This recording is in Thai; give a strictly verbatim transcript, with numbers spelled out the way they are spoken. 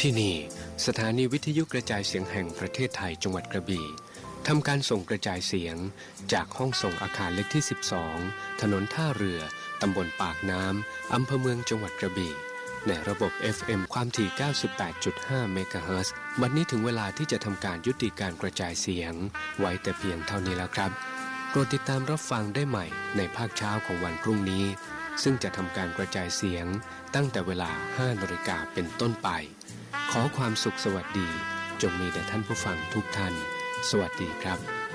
ที่นี่สถานีวิทยุกระจายเสียงแห่งประเทศไทยจังหวัดกระบี่ทำการส่งกระจายเสียงจากห้องส่งอาคารเล็กที่สิบสองถนนท่าเรือตำบลปากน้ำอำเภอเมืองจังหวัดกระบี่ในระบบ เอฟ เอ็ม ความถี่ เก้าสิบแปดจุดห้า เมกะเฮิรตซ์ บัดนี้ถึงเวลาที่จะทำการยุติการกระจายเสียงไว้แต่เพียงเท่านี้แล้วครับโปรดติดตามรับฟังได้ใหม่ในภาคเช้าของวันพรุ่งนี้ซึ่งจะทำการกระจายเสียงตั้งแต่เวลา ห้านาฬิกาเป็นต้นไปขอความสุขสวัสดีจงมีแด่ท่านผู้ฟังทุกท่านสวัสดีครับ